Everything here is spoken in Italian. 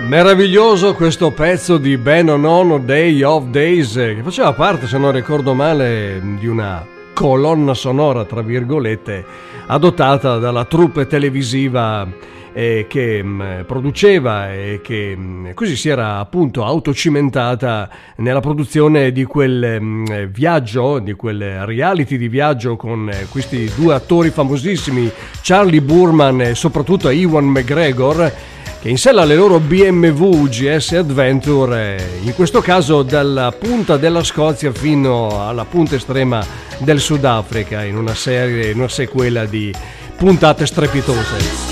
Meraviglioso questo pezzo di Ben On Day of Days, che faceva parte, se non ricordo male, di una colonna sonora, tra virgolette, adottata dalla troupe televisiva che produceva e che così si era appunto autocimentata nella produzione di quel viaggio, di quel reality di viaggio con questi due attori famosissimi, Charlie Boorman e soprattutto Ewan McGregor, che in sella alle loro BMW GS Adventure, in questo caso dalla punta della Scozia fino alla punta estrema del Sudafrica, in una sequela di puntate strepitose.